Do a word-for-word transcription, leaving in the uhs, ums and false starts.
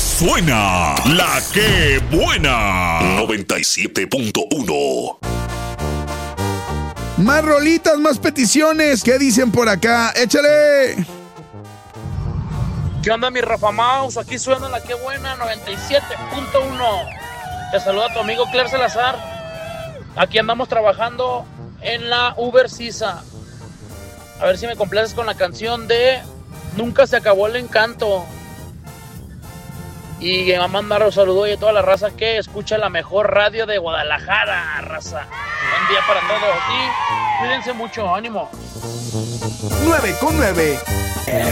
suena la que buena. noventa y siete punto uno. Más rolitas, más peticiones. ¿Qué dicen por acá? ¡Échale! ¿Qué onda, mi Rafa Maus? Aquí suena la que buena, noventa y siete punto uno. Te saluda tu amigo Claire Salazar. Aquí andamos trabajando en la Uber Sisa. A ver si me complaces con la canción de Nunca se acabó el encanto. Y me va a mandar un saludo y a toda la raza que escucha la mejor radio de Guadalajara, raza. Buen día para todos y cuídense mucho, ánimo. nueve con nueve.